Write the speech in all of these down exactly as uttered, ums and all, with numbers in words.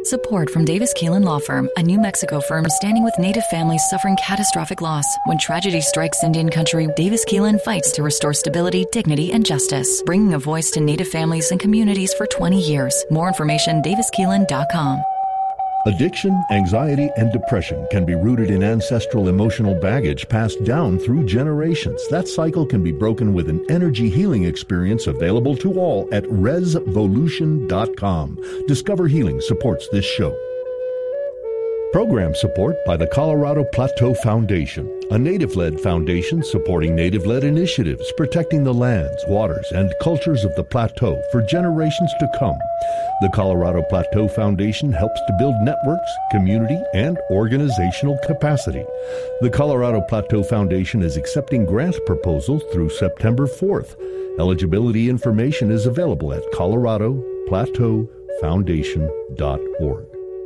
Support from Davis Keelan Law Firm, a New Mexico firm standing with Native families suffering catastrophic loss. When tragedy strikes Indian country, Davis Keelan fights to restore stability, dignity, and justice, bringing a voice to Native families and communities for twenty years. More information, davis keelan dot com. Addiction, anxiety, and depression can be rooted in ancestral emotional baggage passed down through generations. That cycle can be broken with an energy healing experience available to all at resvolution dot com. Discover Healing supports this show. Program support by the Colorado Plateau Foundation, a Native-led foundation supporting Native-led initiatives, protecting the lands, waters, and cultures of the Plateau for generations to come. The Colorado Plateau Foundation helps to build networks, community, and organizational capacity. The Colorado Plateau Foundation is accepting grant proposals through September fourth. Eligibility information is available at colorado plateau foundation dot org.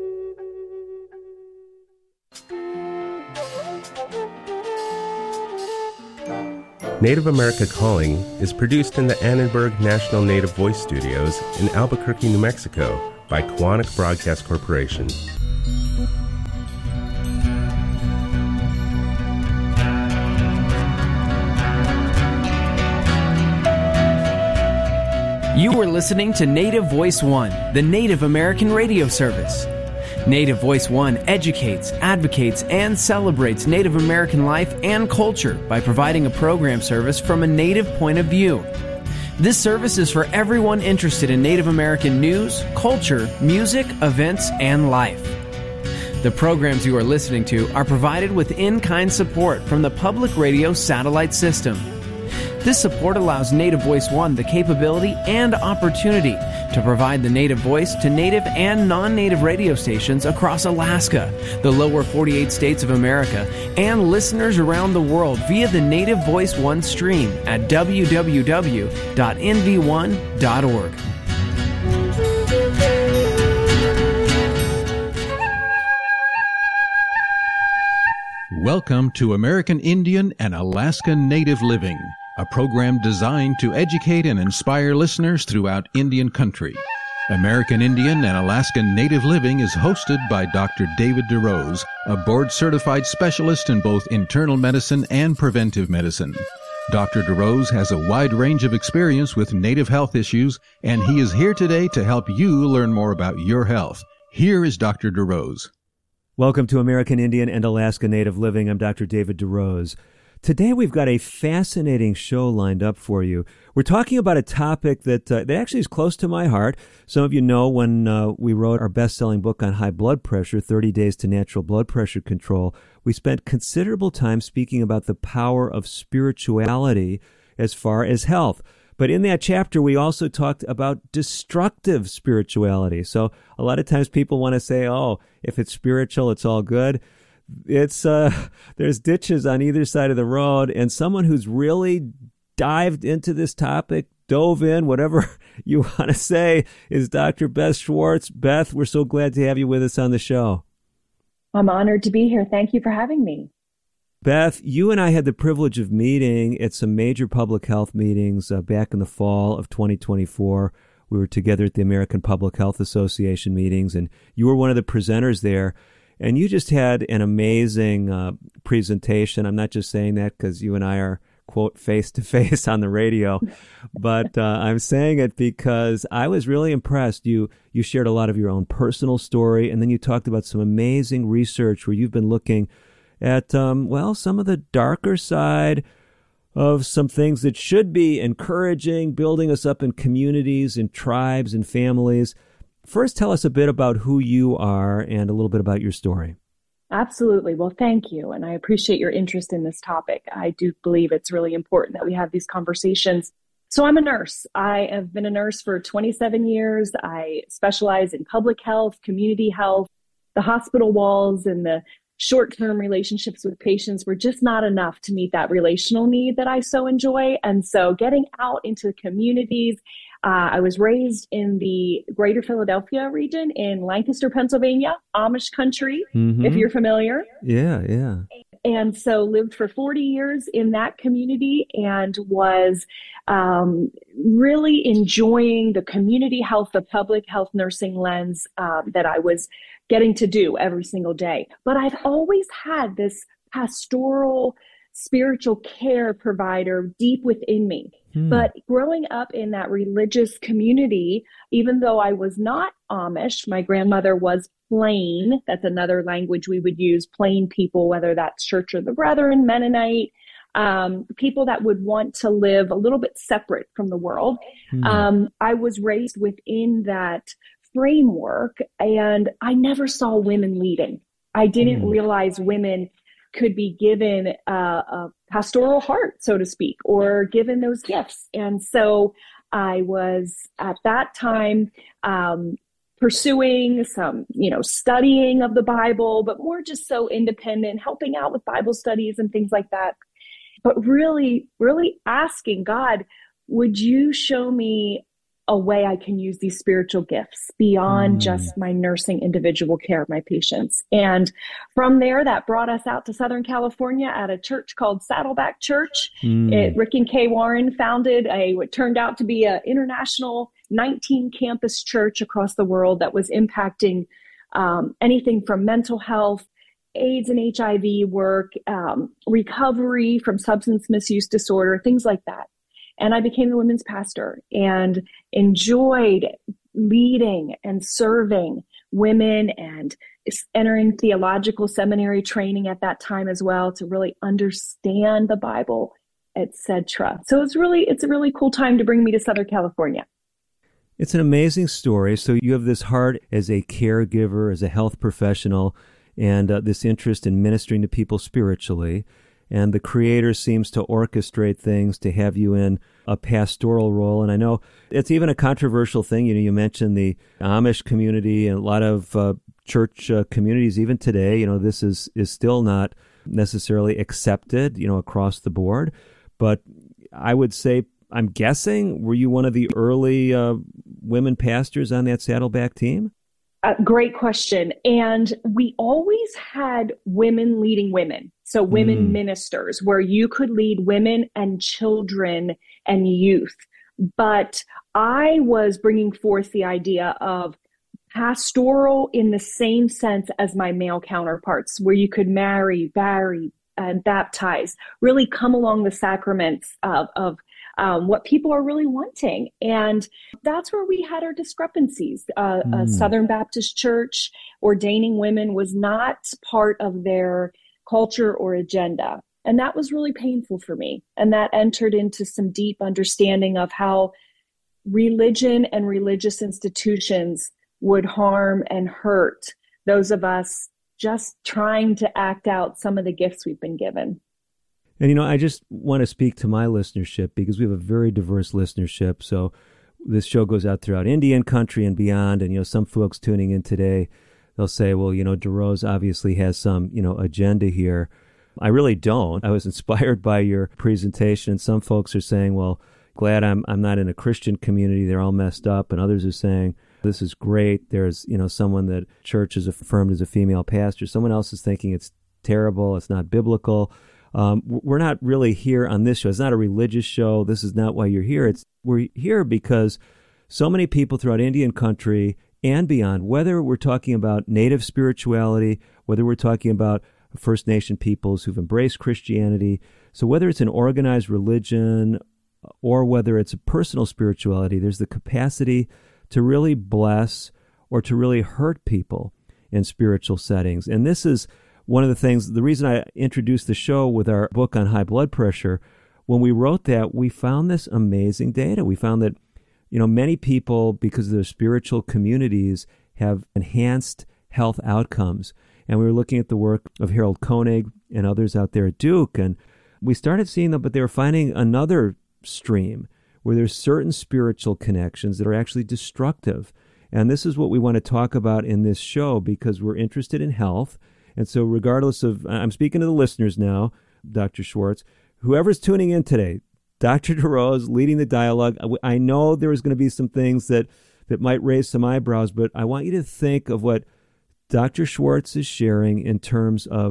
Native America Calling is produced in the Annenberg National Native Voice Studios in Albuquerque, New Mexico by Quantic Broadcast Corporation. You are listening to Native Voice One, the Native American radio service. Native Voice One educates, advocates, and celebrates Native American life and culture by providing a program service from a Native point of view. This service is for everyone interested in Native American news, culture, music, events, and life. The programs you are listening to are provided with in-kind support from the Public Radio Satellite System. This support allows Native Voice One the capability and opportunity to provide the Native voice to Native and non-Native radio stations across Alaska, the lower forty-eight states of America, and listeners around the world via the Native Voice One stream at w w w dot n v one dot org. Welcome to American Indian and Alaska Native Living, a program designed to educate and inspire listeners throughout Indian country. American Indian and Alaskan Native Living is hosted by Doctor David DeRose, a board-certified specialist in both internal medicine and preventive medicine. Doctor DeRose has a wide range of experience with Native health issues, and he is here today to help you learn more about your health. Here is Doctor DeRose. Welcome to American Indian and Alaska Native Living. I'm Doctor David DeRose. Today we've got a fascinating show lined up for you. We're talking about a topic that, uh, that actually is close to my heart. Some of you know when uh, we wrote our best-selling book on high blood pressure, thirty days to Natural Blood Pressure Control, we spent considerable time speaking about the power of spirituality as far as health. But in that chapter, we also talked about destructive spirituality. So a lot of times people want to say, oh, if it's spiritual, it's all good. It's uh, there's ditches on either side of the road, and someone who's really dived into this topic, dove in, whatever you want to say, is Doctor Beth Schwartz. Beth, we're so glad to have you with us on the show. I'm honored to be here. Thank you for having me. Beth, you and I had the privilege of meeting at some major public health meetings uh, back in the fall of twenty twenty-four. We were together at the American Public Health Association meetings, and you were one of the presenters there. And you just had an amazing uh, presentation. I'm not just saying that because you and I are, quote, face-to-face on the radio, but uh, I'm saying it because I was really impressed. You you shared a lot of your own personal story, and then you talked about some amazing research where you've been looking at, um, well, some of the darker side of some things that should be encouraging, building us up in communities and tribes and families. First, tell us a bit about who you are and a little bit about your story. Absolutely. Well, thank you. And I appreciate your interest in this topic. I do believe it's really important that we have these conversations. So I'm a nurse. I have been a nurse for twenty-seven years. I specialize in public health, community health. The hospital walls and the short-term relationships with patients were just not enough to meet that relational need that I so enjoy. And so getting out into the communities, Uh, I was raised in the greater Philadelphia region in Lancaster, Pennsylvania, Amish country, mm-hmm. if you're familiar. Yeah, yeah. and so lived for forty years in that community and was um, really enjoying the community health, the public health nursing lens um, that I was getting to do every single day. But I've always had this pastoral spiritual care provider deep within me. Hmm. But growing up in that religious community, even though I was not Amish, my grandmother was plain. That's another language we would use, plain people, whether that's Church of the Brethren, Mennonite, um, people that would want to live a little bit separate from the world. Hmm. Um, I was raised within that framework, and I never saw women leading. I didn't hmm. realize women could be given a, a pastoral heart, so to speak, or given those gifts. And so I was at that time um, pursuing some, you know, studying of the Bible, but more just so independent, helping out with Bible studies and things like that. But really, really asking God, would you show me a way I can use these spiritual gifts beyond mm. just my nursing individual care of my patients? And from there, that brought us out to Southern California at a church called Saddleback Church. Mm. It, Rick and Kay Warren founded a, what turned out to be an international nineteen campus church across the world that was impacting um, anything from mental health, AIDS and H I V work, um, recovery from substance misuse disorder, things like that. And I became the women's pastor and enjoyed leading and serving women and entering theological seminary training at that time as well to really understand the Bible, et cetera. So it's really, it's a really cool time to bring me to Southern California. It's an amazing story. So you have this heart as a caregiver, as a health professional, and uh, this interest in ministering to people spiritually. And the Creator seems to orchestrate things to have you in a pastoral role. And I know it's even a controversial thing. You know, you mentioned the Amish community and a lot of uh, church uh, communities even today. You know, this is, is still not necessarily accepted, you know, across the board. But I would say, I'm guessing, were you one of the early uh, women pastors on that Saddleback team? Uh, great question. And we always had women leading women. So women mm. ministers, where you could lead women and children and youth. But I was bringing forth the idea of pastoral in the same sense as my male counterparts, where you could marry, bury, and baptize, really come along the sacraments of, of Um, what people are really wanting. And that's where we had our discrepancies. Uh, mm. A Southern Baptist church ordaining women was not part of their culture or agenda. And that was really painful for me. And that entered into some deep understanding of how religion and religious institutions would harm and hurt those of us just trying to act out some of the gifts we've been given. And, you know, I just want to speak to my listenership because we have a very diverse listenership. So this show goes out throughout Indian country and beyond. And, you know, some folks tuning in today, they'll say, well, you know, DeRose obviously has some, you know, agenda here. I really don't. I was inspired by your presentation. And some folks are saying, well, glad I'm I'm not in a Christian community. They're all messed up. And others are saying, this is great. There's, you know, someone that church has affirmed as a female pastor. Someone else is thinking it's terrible. It's not biblical. Um, we're not really here on this show. It's not a religious show. This is not why you're here. It's we're here because so many people throughout Indian country and beyond, whether we're talking about native spirituality, whether we're talking about First Nation peoples who've embraced Christianity, so whether it's an organized religion or whether it's a personal spirituality, there's the capacity to really bless or to really hurt people in spiritual settings. And this is one of the things, the reason I introduced the show with our book on high blood pressure, when we wrote that, we found this amazing data. We found that, you know, many people, because of their spiritual communities, have enhanced health outcomes. And we were looking at the work of Harold Koenig and others out there at Duke, and we started seeing them, but they were finding another stream where there's certain spiritual connections that are actually destructive. And this is what we want to talk about in this show because we're interested in health. And so regardless of, I'm speaking to the listeners now, Doctor Schwartz, whoever's tuning in today, Doctor DeRose leading the dialogue. I know there's going to be some things that, that might raise some eyebrows, but I want you to think of what Doctor Schwartz is sharing in terms of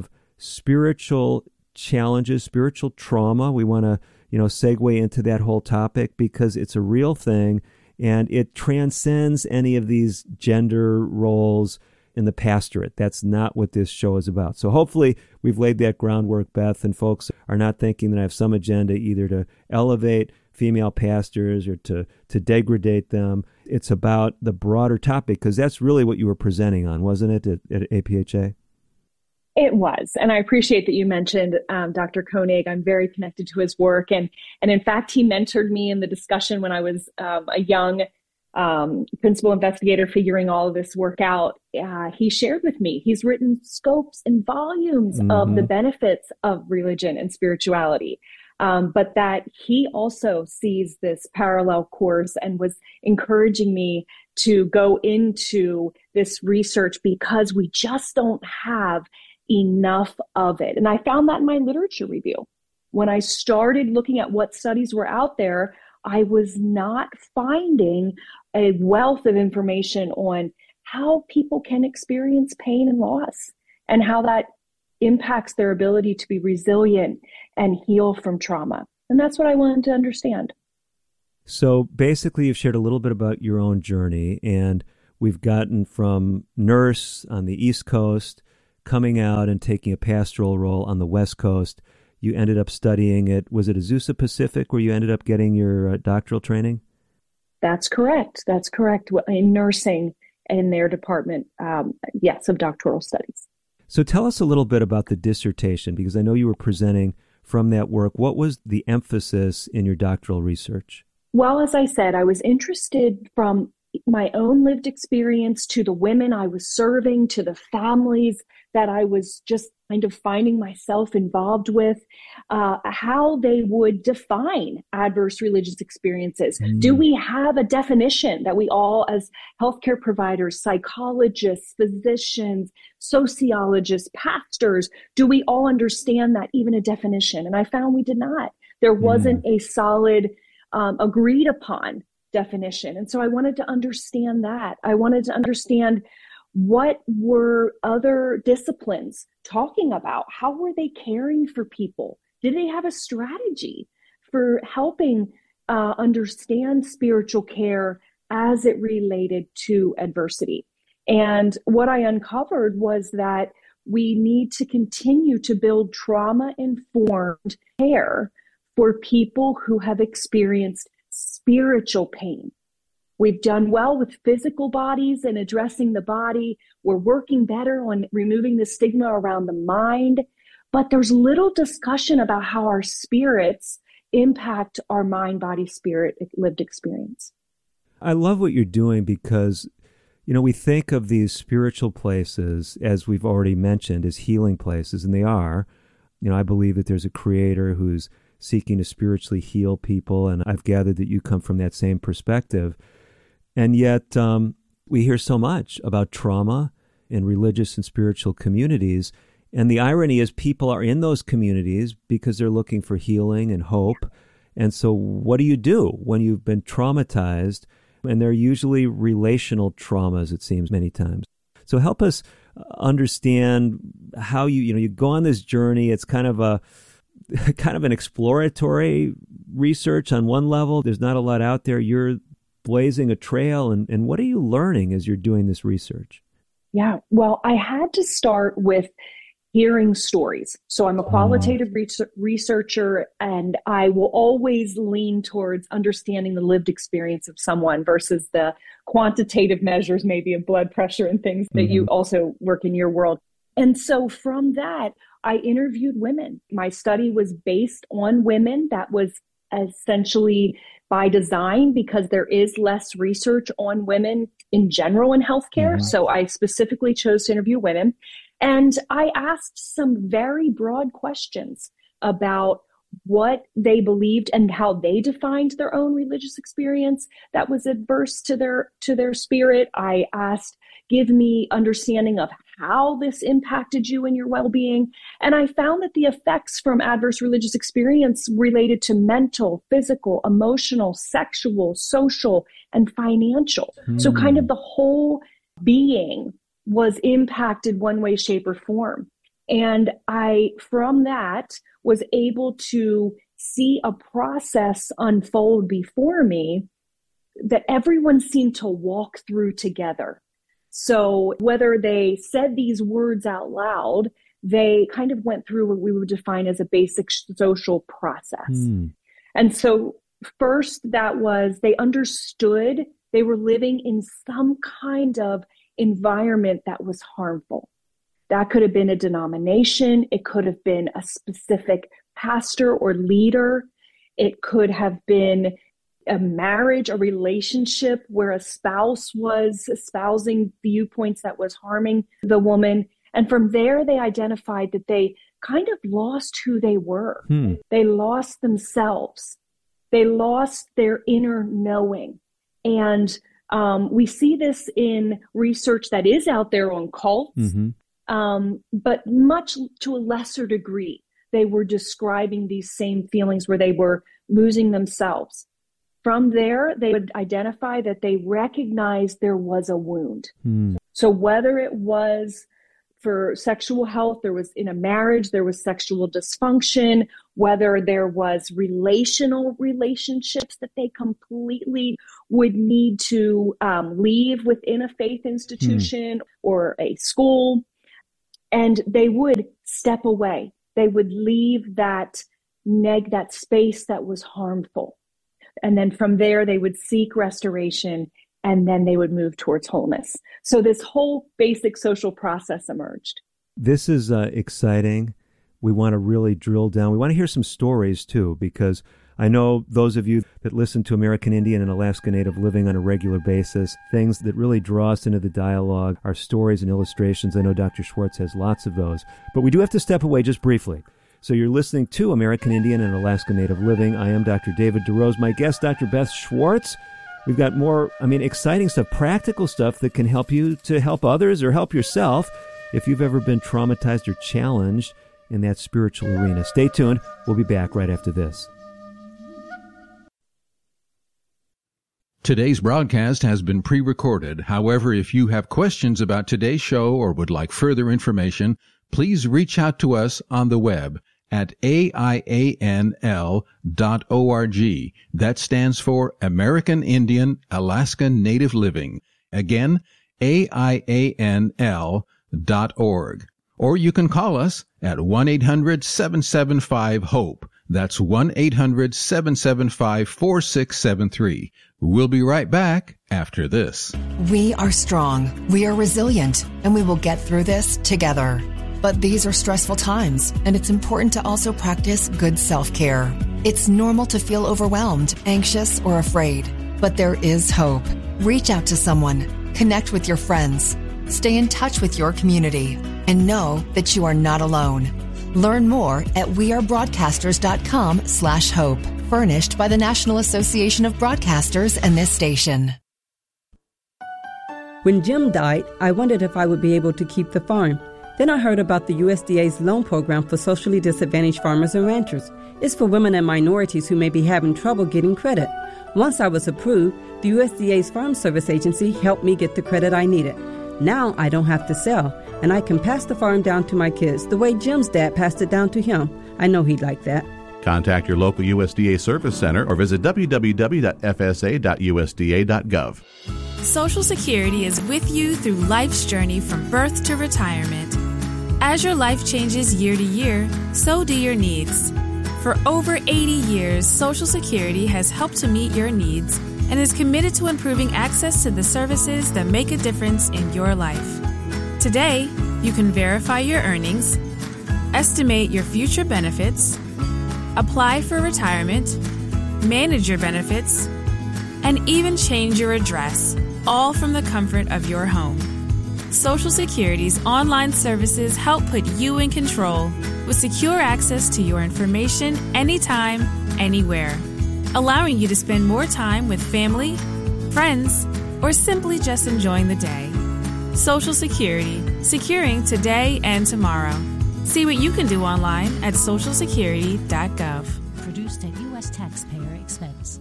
spiritual challenges, spiritual trauma. We want to, you know, segue into that whole topic because it's a real thing and it transcends any of these gender roles in the pastorate. That's not what this show is about. So hopefully we've laid that groundwork, Beth, and folks are not thinking that I have some agenda either to elevate female pastors or to, to degrade them. It's about the broader topic because that's really what you were presenting on, wasn't it, at, at A P H A? It was. And I appreciate that you mentioned um, Doctor Koenig. I'm very connected to his work. And, and in fact, he mentored me in the discussion when I was um, a young um, principal investigator figuring all of this work out. Uh, he shared with me, he's written scopes and volumes mm-hmm. of the benefits of religion and spirituality. Um, but that he also sees this parallel course and was encouraging me to go into this research because we just don't have enough of it. And I found that in my literature review. When I started looking at what studies were out there, I was not finding a wealth of information on how people can experience pain and loss and how that impacts their ability to be resilient and heal from trauma. And that's what I wanted to understand. So basically, you've shared a little bit about your own journey, and we've gotten from nurse on the East Coast, coming out and taking a pastoral role on the West Coast. You ended up studying it. Was it Azusa Pacific where you ended up getting your uh, doctoral training? That's correct. That's correct. In nursing in their department, um, yes, of doctoral studies. So tell us a little bit about the dissertation, because I know you were presenting from that work. What was the emphasis in your doctoral research? Well, as I said, I was interested from my own lived experience to the women I was serving, to the families that I was just kind of finding myself involved with, uh, how they would define adverse religious experiences. Mm. Do we have a definition that we all, as healthcare providers, psychologists, physicians, sociologists, pastors, do we all understand that, even a definition? And I found we did not. There wasn't mm. a solid, um, agreed upon definition. And so I wanted to understand that. I wanted to understand what were other disciplines talking about? How were they caring for people? Did they have a strategy for helping uh, understand spiritual care as it related to adversity? And what I uncovered was that we need to continue to build trauma-informed care for people who have experienced spiritual pain. We've done well with physical bodies and addressing the body. We're working better on removing the stigma around the mind, but there's little discussion about how our spirits impact our mind, body, spirit, lived experience. I love what you're doing because, you know, we think of these spiritual places, as we've already mentioned, as healing places, and they are. You know, I believe that there's a creator who's seeking to spiritually heal people, and I've gathered that you come from that same perspective. And yet um, we hear so much about trauma in religious and spiritual communities. And the irony is people are in those communities because they're looking for healing and hope. And so what do you do when you've been traumatized? And they're usually relational traumas, it seems, many times. So help us understand how you, you know, you go on this journey. It's kind of a kind of an exploratory research on one level. There's not a lot out there. You're blazing a trail, and, and what are you learning as you're doing this research? Yeah, well, I had to start with hearing stories. So I'm a qualitative oh. re- researcher, and I will always lean towards understanding the lived experience of someone versus the quantitative measures, maybe of blood pressure and things that mm-hmm. you also work in your world. And so from that, I interviewed women. My study was based on women. That was essentially by design because there is less research on women in general in healthcare. Mm-hmm. So I specifically chose to interview women. And I asked some very broad questions about what they believed and how they defined their own religious experience that was adverse to their to their spirit. I asked, give me understanding of how this impacted you and your well-being. And I found that the effects from adverse religious experience related to mental, physical, emotional, sexual, social, and financial. Hmm. So kind of the whole being was impacted one way, shape, or form. And I, from that, was able to see a process unfold before me that everyone seemed to walk through together. So whether they said these words out loud, they kind of went through what we would define as a basic social process. Mm. And so first, that was they understood they were living in some kind of environment that was harmful. That could have been a denomination. It could have been a specific pastor or leader. It could have been a marriage, a relationship where a spouse was espousing viewpoints that was harming the woman. And from there, they identified that they kind of lost who they were. Hmm. They lost themselves. They lost their inner knowing. And um, we see this in research that is out there on cults, mm-hmm. um, but much to a lesser degree. They were describing these same feelings where they were losing themselves. From there, they would identify that they recognized there was a wound. Hmm. So whether it was for sexual health, there was in a marriage, there was sexual dysfunction, whether there was relational relationships that they completely would need to um, leave within a faith institution hmm. or a school, and they would step away. They would leave that neg that space that was harmful. And then from there, they would seek restoration, and then they would move towards wholeness. So this whole basic social process emerged. This is uh, exciting. We want to really drill down. We want to hear some stories, too, because I know those of you that listen to American Indian and Alaska Native Living on a regular basis, things that really draw us into the dialogue are stories and illustrations. I know Doctor Schwartz has lots of those. But we do have to step away just briefly. So you're listening to American Indian and Alaska Native Living. I am Doctor David DeRose. My guest, Doctor Beth Schwartz. We've got more, I mean, exciting stuff, practical stuff that can help you to help others or help yourself if you've ever been traumatized or challenged in that spiritual arena. Stay tuned. We'll be back right after this. Today's broadcast has been pre-recorded. However, if you have questions about today's show or would like further information, please reach out to us on the web at A I A N L dot org. That stands for American Indian Alaska Native Living. Again, A I A N L dot org. Or you can call us at one eight hundred seven seven five HOPE. That's one eight hundred seven seven five four six seven three. We'll be right back after this. We are strong, we are resilient, and we will get through this together. But these are stressful times, and it's important to also practice good self-care. It's normal to feel overwhelmed, anxious, or afraid, but there is hope. Reach out to someone, connect with your friends, stay in touch with your community, and know that you are not alone. Learn more at wearebroadcasters.com slash hope, furnished by the National Association of Broadcasters and this station. When Jim died, I wondered if I would be able to keep the farm. Then I heard about the U S D A's loan program for socially disadvantaged farmers and ranchers. It's for women and minorities who may be having trouble getting credit. Once I was approved, the U S D A's Farm Service Agency helped me get the credit I needed. Now I don't have to sell, and I can pass the farm down to my kids the way Jim's dad passed it down to him. I know he'd like that. Contact your local U S D A Service Center or visit w w w dot f s a dot u s d a dot gov. Social Security is with you through life's journey from birth to retirement. As your life changes year to year, so do your needs. For over eighty years, Social Security has helped to meet your needs and is committed to improving access to the services that make a difference in your life. Today, you can verify your earnings, estimate your future benefits, apply for retirement, manage your benefits, and even change your address, all from the comfort of your home. Social Security's online services help put you in control with secure access to your information anytime, anywhere, allowing you to spend more time with family, friends, or simply just enjoying the day. Social Security, securing today and tomorrow. See what you can do online at social security dot gov. Produced at U S taxpayer expense.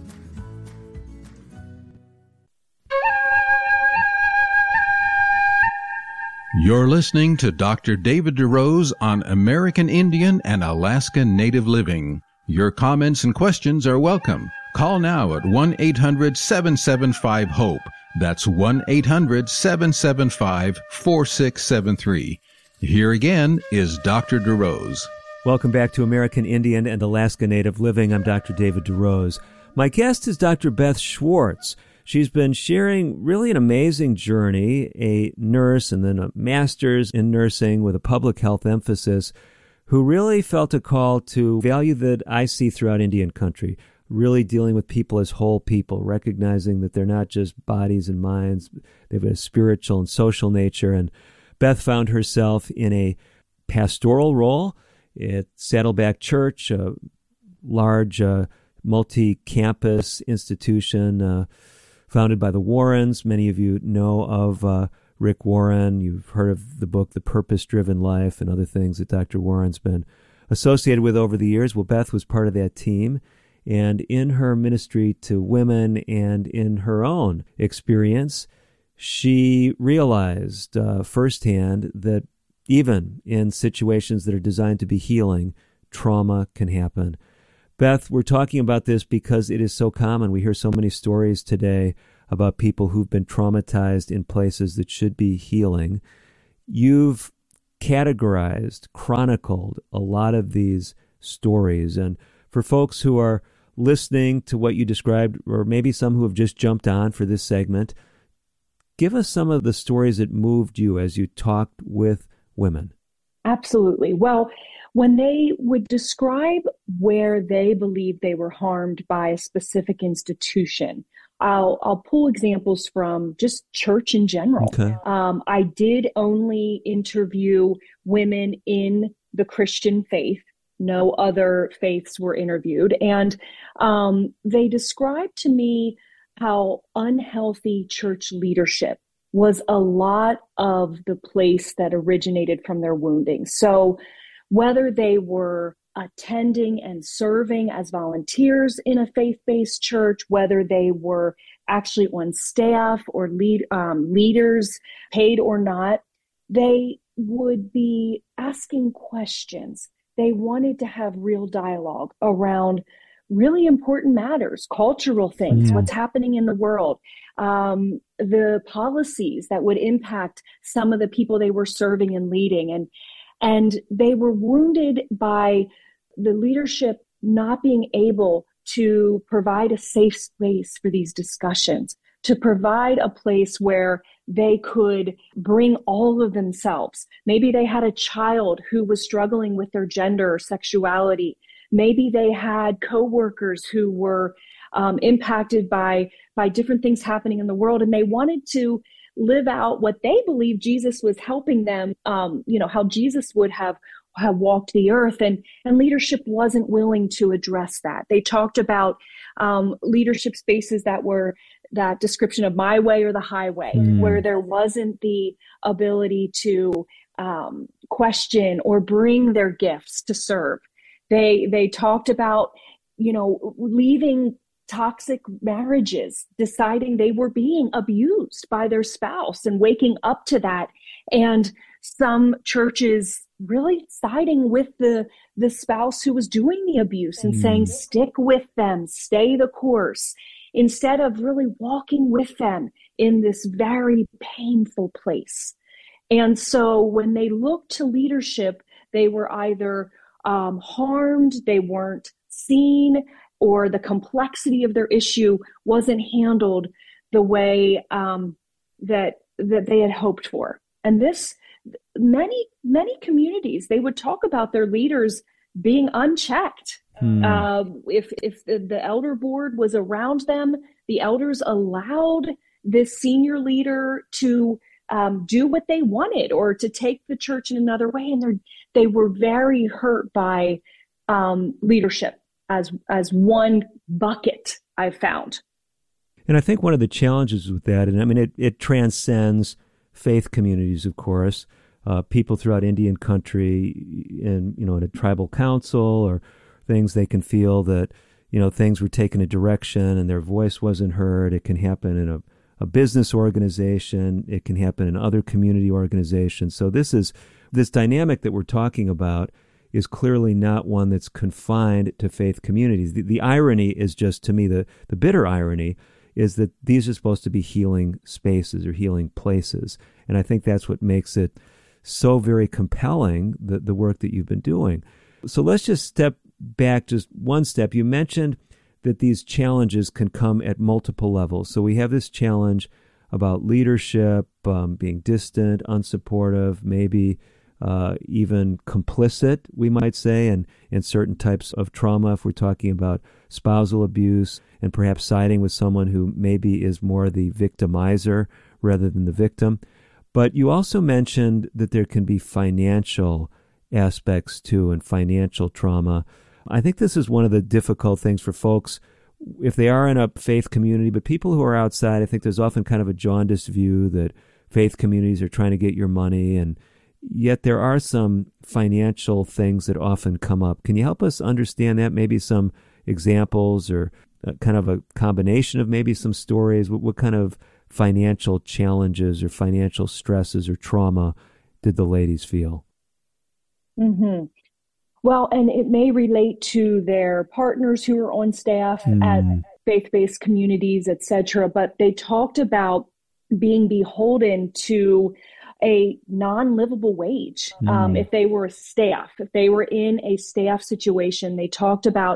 You're listening to Doctor David DeRose on American Indian and Alaska Native Living. Your comments and questions are welcome. Call now at one eight hundred seven seven five HOPE. That's one eight hundred seven seven five four six seven three. Here again is Doctor DeRose. Welcome back to American Indian and Alaska Native Living. I'm Doctor David DeRose. My guest is Doctor Beth Schwartz. She's been sharing really an amazing journey, a nurse and then a master's in nursing with a public health emphasis, who really felt a call to value that I see throughout Indian country, really dealing with people as whole people, recognizing that they're not just bodies and minds, they've got a spiritual and social nature. And Beth found herself in a pastoral role at Saddleback Church, a large uh, multi-campus institution, uh, founded by the Warrens. Many of you know of uh, Rick Warren. You've heard of the book, The Purpose-Driven Life, and other things that Doctor Warren's been associated with over the years. Well, Beth was part of that team. And in her ministry to women and in her own experience, she realized uh, firsthand that even in situations that are designed to be healing, trauma can happen. Beth, we're talking about this because it is so common. We hear so many stories today about people who've been traumatized in places that should be healing. You've categorized, chronicled a lot of these stories. And for folks who are listening to what you described, or maybe some who have just jumped on for this segment, give us some of the stories that moved you as you talked with women. Absolutely. Well, when they would describe where they believed they were harmed by a specific institution, I'll, I'll pull examples from just church in general. Okay. Um, I did only interview women in the Christian faith. No other faiths were interviewed. And um, they described to me how unhealthy church leadership was a lot of the place that originated from their wounding. So whether they were attending and serving as volunteers in a faith-based church, whether they were actually on staff or lead um, leaders, paid or not, they would be asking questions. They wanted to have real dialogue around really important matters, cultural things, Yeah. what's happening in the world, um, the policies that would impact some of the people they were serving and leading. And, and they were wounded by the leadership not being able to provide a safe space for these discussions, to provide a place where they could bring all of themselves. Maybe they had a child who was struggling with their gender or sexuality. Maybe they had coworkers who were um, impacted by, by different things happening in the world, and they wanted to live out what they believed Jesus was helping them, um, you know, how Jesus would have have walked the earth, and, and leadership wasn't willing to address that. They talked about um, leadership spaces that were that description of my way or the highway, mm. where there wasn't the ability to um, question or bring their gifts to serve. They they talked about, you know, leaving toxic marriages, deciding they were being abused by their spouse and waking up to that. And some churches really siding with the, the spouse who was doing the abuse and mm. saying, stick with them, stay the course, instead of really walking with them in this very painful place. And so when they looked to leadership, they were either um, harmed, they weren't seen, or the complexity of their issue wasn't handled the way um, that that they had hoped for. And this, many, many communities, they would talk about their leaders being unchecked. Hmm. Uh, if if the, the elder board was around them, the elders allowed this senior leader to um, do what they wanted or to take the church in another way. And they they were very hurt by um, leadership as as one bucket, I've found. And I think one of the challenges with that, and I mean, it, it transcends faith communities, of course, uh, people throughout Indian country and, you know, in a tribal council or things, they can feel that, you know, things were taken a direction and their voice wasn't heard. It can happen in a, a business organization. It can happen in other community organizations. So this is this dynamic that we're talking about is clearly not one that's confined to faith communities. The, the irony is just, to me, the, the bitter irony is that these are supposed to be healing spaces or healing places. And I think that's what makes it so very compelling, the, the work that you've been doing. So let's just step back just one step. You mentioned that these challenges can come at multiple levels. So we have this challenge about leadership, um, being distant, unsupportive, maybe uh, even complicit, we might say, in, in certain types of trauma, if we're talking about spousal abuse, and perhaps siding with someone who maybe is more the victimizer rather than the victim. But you also mentioned that there can be financial aspects too, and financial trauma. I think this is one of the difficult things for folks if they are in a faith community, but people who are outside, I think there's often kind of a jaundiced view that faith communities are trying to get your money, and yet there are some financial things that often come up. Can you help us understand that? Maybe some examples or kind of a combination of maybe some stories. What, what kind of financial challenges or financial stresses or trauma did the ladies feel? Mm-hmm. Well, and it may relate to their partners who are on staff mm. at faith-based communities, et cetera. But they talked about being beholden to a non-livable wage. Mm. Um, if they were staff, if they were in a staff situation, they talked about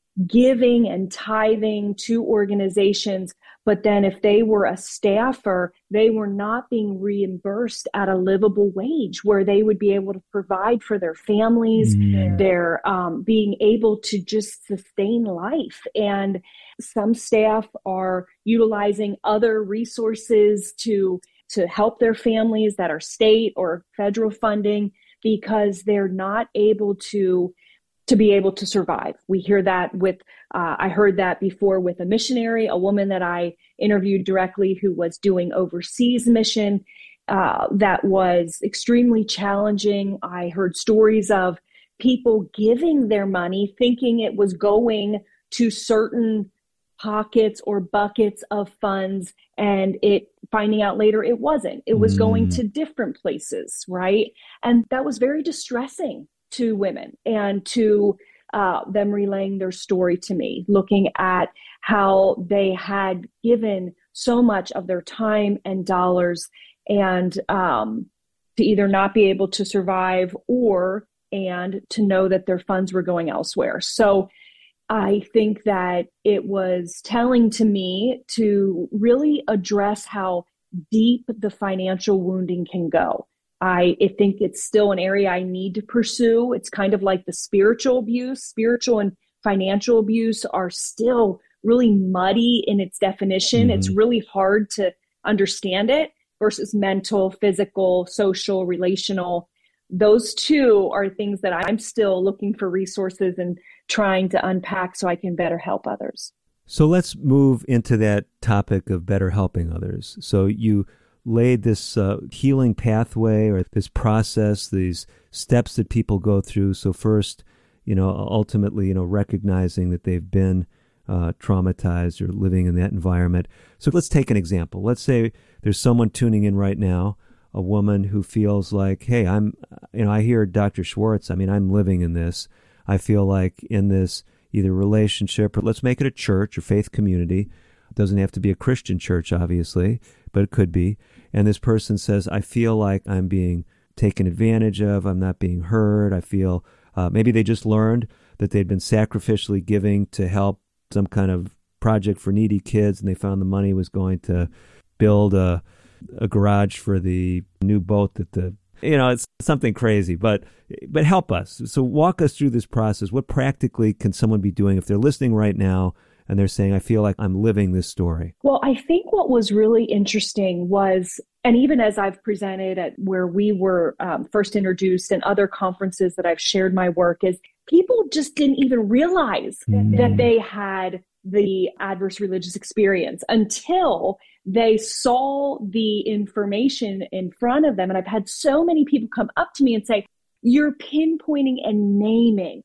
giving and tithing to organizations. But then if they were a staffer, they were not being reimbursed at a livable wage where they would be able to provide for their families, yeah. their um, being able to just sustain life. And some staff are utilizing other resources to, to help their families that are state or federal funding because they're not able to to be able to survive. We hear that with, uh, I heard that before with a missionary, a woman that I interviewed directly who was doing overseas mission uh, that was extremely challenging. I heard stories of people giving their money thinking it was going to certain pockets or buckets of funds, and it finding out later it wasn't. It was mm. going to different places, right? And that was very distressing to women and to uh, them relaying their story to me, looking at how they had given so much of their time and dollars and um, to either not be able to survive or and to know that their funds were going elsewhere. So I think that it was telling to me to really address how deep the financial wounding can go. I, I think it's still an area I need to pursue. It's kind of like the spiritual abuse. Spiritual and financial abuse are still really muddy in its definition. Mm-hmm. It's really hard to understand it versus mental, physical, social, relational. Those two are things that I'm still looking for resources and trying to unpack so I can better help others. So let's move into that topic of better helping others. So you laid this uh, healing pathway or this process, these steps that people go through. So first, you know, ultimately, you know, recognizing that they've been uh, traumatized or living in that environment. So let's take an example. Let's say there's someone tuning in right now, a woman who feels like, hey, I'm, you know, I hear Doctor Schwartz. I mean, I'm living in this. I feel like in this either relationship or let's make it a church or faith community. It doesn't have to be a Christian church, obviously, but it could be. And this person says, I feel like I'm being taken advantage of. I'm not being heard. I feel uh, maybe they just learned that they'd been sacrificially giving to help some kind of project for needy kids, and they found the money was going to build a, a garage for the new boat that the, you know, it's something crazy, but but help us. So walk us through this process. What practically can someone be doing if they're listening right now and they're saying, I feel like I'm living this story? Well, I think what was really interesting was, and even as I've presented at where we were um, first introduced and other conferences that I've shared my work, is people just didn't even realize mm. that they had the adverse religious experience until they saw the information in front of them. And I've had so many people come up to me and say, you're pinpointing and naming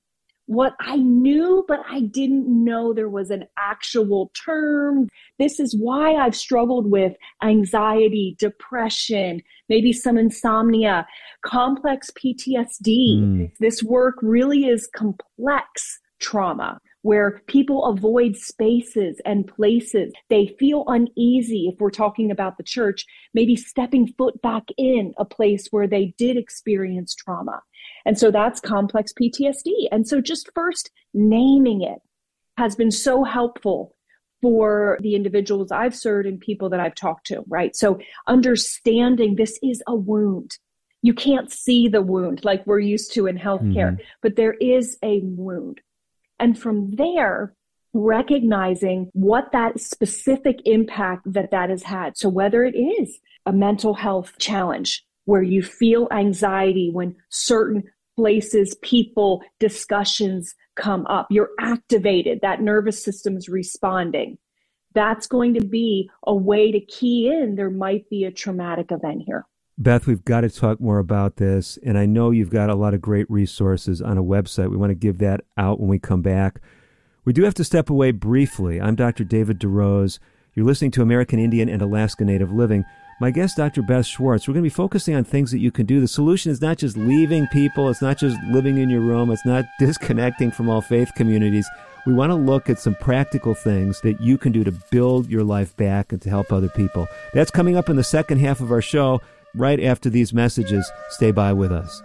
what I knew, but I didn't know there was an actual term. This is why I've struggled with anxiety, depression, maybe some insomnia, complex P T S D. Mm. This work really is complex trauma, where people avoid spaces and places. They feel uneasy, if we're talking about the church, maybe stepping foot back in a place where they did experience trauma. And so that's complex P T S D. And so just first naming it has been so helpful for the individuals I've served and people that I've talked to, right? So understanding this is a wound. You can't see the wound like we're used to in healthcare, mm-hmm. but there is a wound. And from there, recognizing what that specific impact that that has had. So whether it is a mental health challenge where you feel anxiety when certain places, people, discussions come up, you're activated, that nervous system is responding. That's going to be a way to key in there might be a traumatic event here. Beth, we've got to talk more about this, and I know you've got a lot of great resources on a website. We want to give that out when we come back. We do have to step away briefly. I'm Doctor David DeRose. You're listening to American Indian and Alaska Native Living. My guest, Doctor Beth Schwartz. We're going to be focusing on things that you can do. The solution is not just leaving people. It's not just living in your room. It's not disconnecting from all faith communities. We want to look at some practical things that you can do to build your life back and to help other people. That's coming up in the second half of our show. Right after these messages, stay by with us.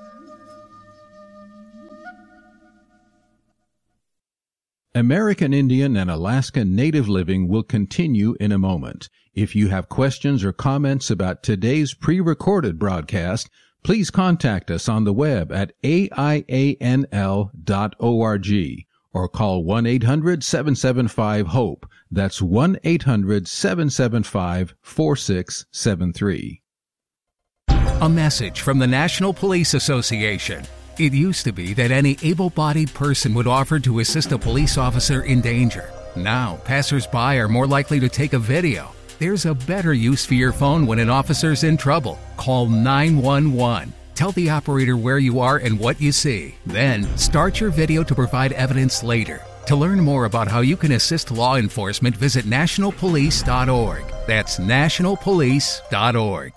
American Indian and Alaska Native Living will continue in a moment. If you have questions or comments about today's pre-recorded broadcast, please contact us on the web at A I A N L dot org or call one eight hundred seven seven five HOPE. That's one eight hundred seven seven five four six seven three. A message from the National Police Association. It used to be that any able-bodied person would offer to assist a police officer in danger. Now, passers-by are more likely to take a video. There's a better use for your phone when an officer's in trouble. Call nine one one. Tell the operator where you are and what you see. Then, start your video to provide evidence later. To learn more about how you can assist law enforcement, visit national police dot org. That's national police dot org.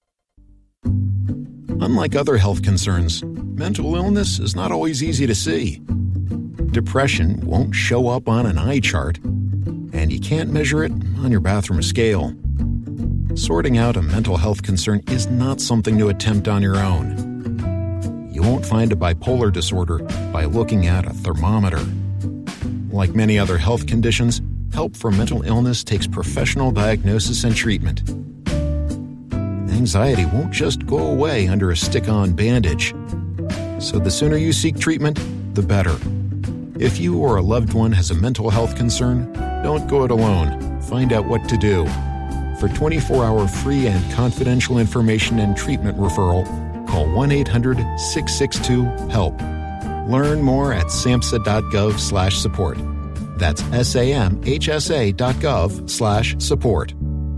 Unlike other health concerns, mental illness is not always easy to see. Depression won't show up on an eye chart, and you can't measure it on your bathroom scale. Sorting out a mental health concern is not something to attempt on your own. You won't find a bipolar disorder by looking at a thermometer. Like many other health conditions, help for mental illness takes professional diagnosis and treatment. Anxiety won't just go away under a stick-on bandage. So the sooner you seek treatment, the better. If you or a loved one has a mental health concern, don't go it alone. Find out what to do. For twenty-four hour free and confidential information and treatment referral, call one eight hundred six six two HELP. Learn more at samhsa.gov slash support. That's S-A-M-H-S-A dot gov slash support.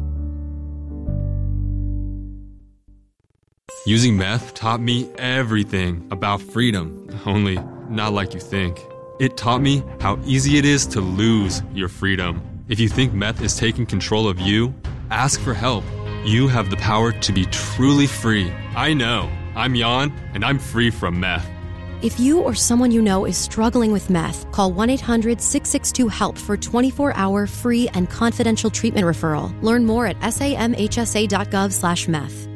Using meth taught me everything about freedom, only not like you think. It taught me how easy it is to lose your freedom. If you think meth is taking control of you, ask for help. You have the power to be truly free. I know. I'm Jan, and I'm free from meth. If you or someone you know is struggling with meth, call one eight hundred six six two HELP for twenty-four hour free and confidential treatment referral. Learn more at samhsa.gov slash meth.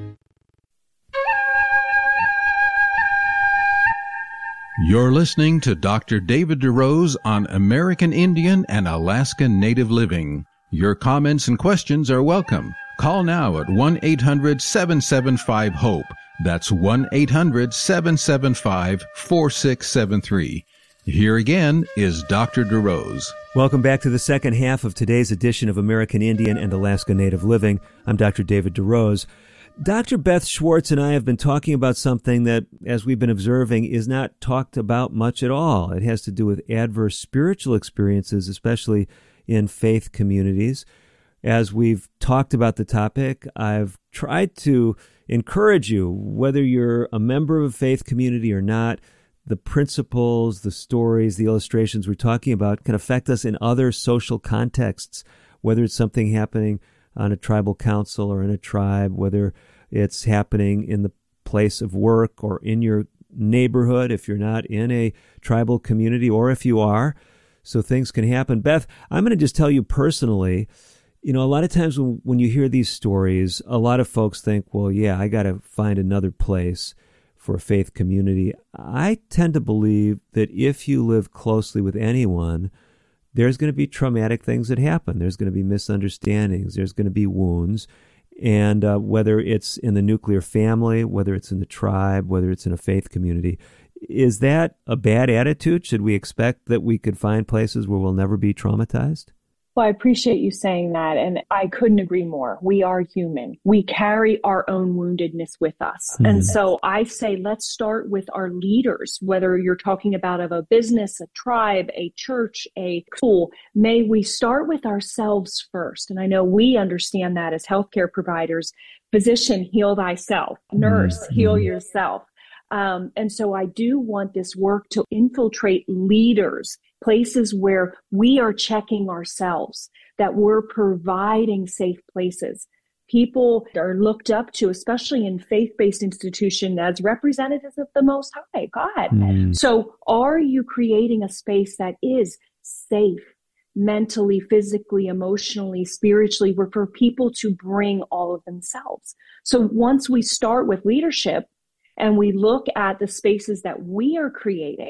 You're listening to Doctor David DeRose on American Indian and Alaska Native Living. Your comments and questions are welcome. Call now at one eight hundred seven seven five HOPE. That's one eight hundred seven seven five four six seven three. Here again is Doctor DeRose. Welcome back to the second half of today's edition of American Indian and Alaska Native Living. I'm Doctor David DeRose. Doctor Beth Schwartz and I have been talking about something that, as we've been observing, is not talked about much at all. It has to do with adverse spiritual experiences, especially in faith communities. As we've talked about the topic, I've tried to encourage you, whether you're a member of a faith community or not, the principles, the stories, the illustrations we're talking about can affect us in other social contexts, whether it's something happening on a tribal council or in a tribe, whether it's happening in the place of work or in your neighborhood if you're not in a tribal community, or if you are. So things can happen. Beth, I'm going to just tell you personally, you know, a lot of times when, when you hear these stories, a lot of folks think, well, yeah, I got to find another place for a faith community. I tend to believe that if you live closely with anyone, there's going to be traumatic things that happen. There's going to be misunderstandings. There's going to be wounds. And uh, whether it's in the nuclear family, whether it's in the tribe, whether it's in a faith community, is that a bad attitude? Should we expect that we could find places where we'll never be traumatized? Well, I appreciate you saying that, and I couldn't agree more. We are human. We carry our own woundedness with us. Mm-hmm. And so I say, let's start with our leaders, whether you're talking about of a business, a tribe, a church, a school. May we start with ourselves first. And I know we understand that as healthcare providers. Physician, heal thyself. Nurse, mm-hmm. heal yourself. Um, and so I do want this work to infiltrate leaders, places where we are checking ourselves, that we're providing safe places. People are looked up to, especially in faith-based institutions, as representatives of the Most High, God. Mm. So are you creating a space that is safe mentally, physically, emotionally, spiritually, for people to bring all of themselves? So once we start with leadership, and we look at the spaces that we are creating,